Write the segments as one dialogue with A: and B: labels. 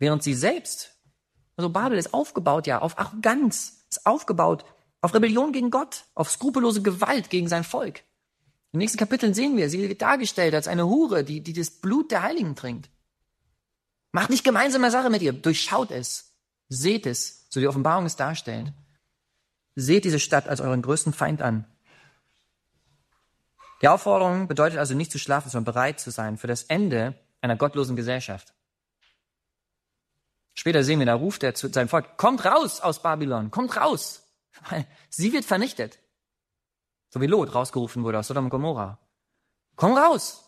A: während sie selbst, also Babel ist aufgebaut ja auf Arroganz, ist aufgebaut auf Rebellion gegen Gott, auf skrupellose Gewalt gegen sein Volk. In den nächsten Kapiteln sehen wir, sie wird dargestellt als eine Hure, die das Blut der Heiligen trinkt. Macht nicht gemeinsame Sache mit ihr, durchschaut es, seht es, so wie die Offenbarung es darstellt. Seht diese Stadt als euren größten Feind an. Die Aufforderung bedeutet also nicht zu schlafen, sondern bereit zu sein für das Ende einer gottlosen Gesellschaft. Später sehen wir, da ruft er zu seinem Volk, kommt raus aus Babylon, kommt raus, weil sie wird vernichtet. So wie Lot rausgerufen wurde aus Sodom und Gomorra. Komm raus!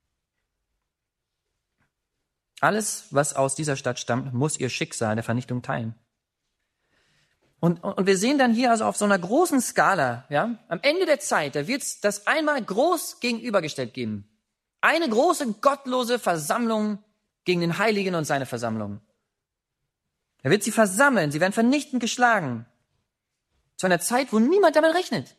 A: Alles, was aus dieser Stadt stammt, muss ihr Schicksal der Vernichtung teilen. Und wir sehen dann hier also auf so einer großen Skala, ja, am Ende der Zeit, da wird es das einmal groß gegenübergestellt geben. Eine große gottlose Versammlung gegen den Heiligen und seine Versammlung. Er wird sie versammeln, sie werden vernichtend geschlagen. Zu einer Zeit, wo niemand damit rechnet.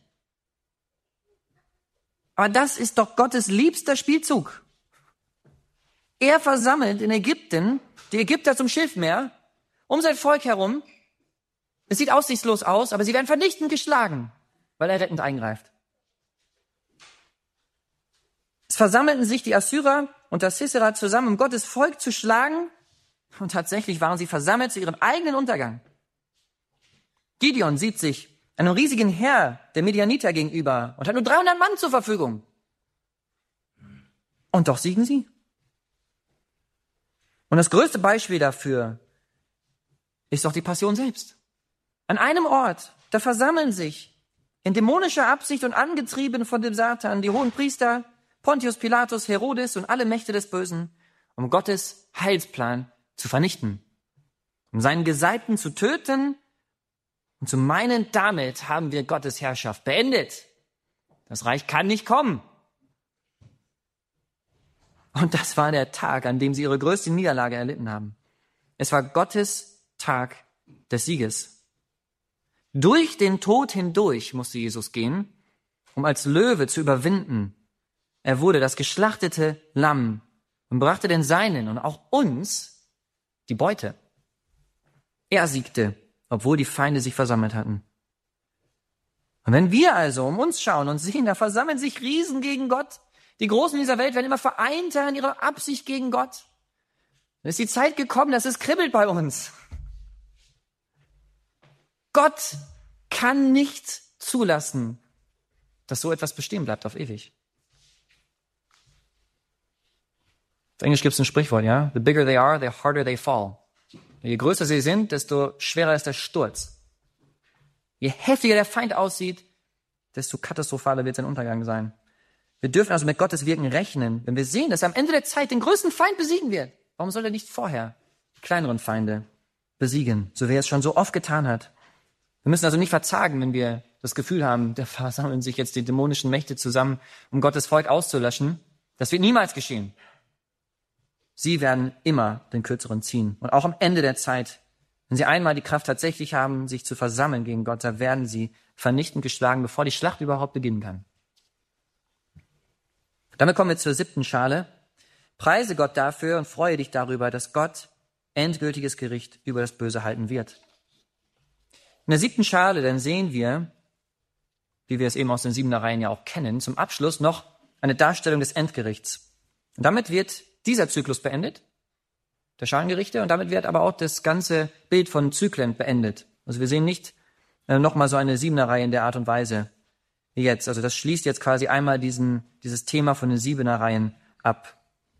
A: Aber das ist doch Gottes liebster Spielzug. Er versammelt in Ägypten die Ägypter zum Schilfmeer um sein Volk herum. Es sieht aussichtslos aus, aber sie werden vernichtend geschlagen, weil er rettend eingreift. Es versammelten sich die Assyrer und das Sisera zusammen, um Gottes Volk zu schlagen. Und tatsächlich waren sie versammelt zu ihrem eigenen Untergang. Gideon sieht sich einem riesigen Heer der Midianiter gegenüber und hat nur 300 Mann zur Verfügung. Und doch siegen sie. Und das größte Beispiel dafür ist doch die Passion selbst. An einem Ort, da versammeln sich in dämonischer Absicht und angetrieben von dem Satan die hohen Priester, Pontius Pilatus, Herodes und alle Mächte des Bösen, um Gottes Heilsplan zu vernichten, um seinen Gesalbten zu töten und zu meinen, damit haben wir Gottes Herrschaft beendet. Das Reich kann nicht kommen. Und das war der Tag, an dem sie ihre größte Niederlage erlitten haben. Es war Gottes Tag des Sieges. Durch den Tod hindurch musste Jesus gehen, um als Löwe zu überwinden. Er wurde das geschlachtete Lamm und brachte den Seinen und auch uns die Beute. Er siegte, obwohl die Feinde sich versammelt hatten. Und wenn wir also um uns schauen und sehen, da versammeln sich Riesen gegen Gott, die Großen dieser Welt werden immer vereinter in ihrer Absicht gegen Gott, dann ist die Zeit gekommen, dass es kribbelt bei uns. Gott kann nicht zulassen, dass so etwas bestehen bleibt auf ewig. Auf Englisch gibt es ein Sprichwort, ja? The bigger they are, the harder they fall. Je größer sie sind, desto schwerer ist der Sturz. Je heftiger der Feind aussieht, desto katastrophaler wird sein Untergang sein. Wir dürfen also mit Gottes Wirken rechnen, wenn wir sehen, dass er am Ende der Zeit den größten Feind besiegen wird. Warum soll er nicht vorher die kleineren Feinde besiegen, so wie er es schon so oft getan hat? Wir müssen also nicht verzagen, wenn wir das Gefühl haben, da versammeln sich jetzt die dämonischen Mächte zusammen, um Gottes Volk auszulöschen. Das wird niemals geschehen. Sie werden immer den Kürzeren ziehen. Und auch am Ende der Zeit, wenn sie einmal die Kraft tatsächlich haben, sich zu versammeln gegen Gott, da werden sie vernichtend geschlagen, bevor die Schlacht überhaupt beginnen kann. Damit kommen wir zur 7. Schale. Preise Gott dafür und freue dich darüber, dass Gott endgültiges Gericht über das Böse halten wird. In der 7. Schale dann sehen wir, wie wir es eben aus den 7er Reihen ja auch kennen, zum Abschluss noch eine Darstellung des Endgerichts. Und damit wird dieser Zyklus beendet, der Schalengerichte, und damit wird aber auch das ganze Bild von Zyklen beendet. Also wir sehen nicht nochmal so eine 7er Reihe in der Art und Weise wie jetzt. Also das schließt jetzt quasi einmal dieses Thema von den 7er Reihen ab.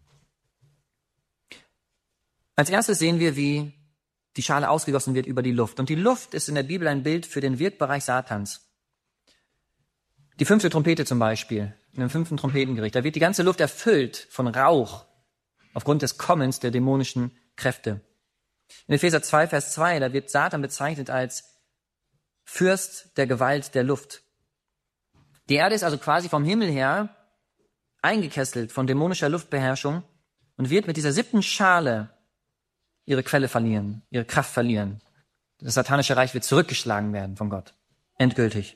A: Als erstes sehen wir, wie die Schale ausgegossen wird über die Luft. Und die Luft ist in der Bibel ein Bild für den Wirkbereich Satans. Die 5. Trompete zum Beispiel, in dem 5. Trompetengericht, da wird die ganze Luft erfüllt von Rauch aufgrund des Kommens der dämonischen Kräfte. In Epheser 2, Vers 2, da wird Satan bezeichnet als Fürst der Gewalt der Luft. Die Erde ist also quasi vom Himmel her eingekesselt von dämonischer Luftbeherrschung und wird mit dieser 7. Schale ihre Quelle verlieren, ihre Kraft verlieren. Das satanische Reich wird zurückgeschlagen werden von Gott. Endgültig.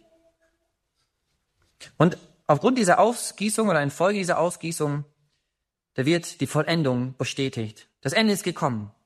A: Und aufgrund dieser Ausgießung oder infolge dieser Ausgießung, da wird die Vollendung bestätigt. Das Ende ist gekommen.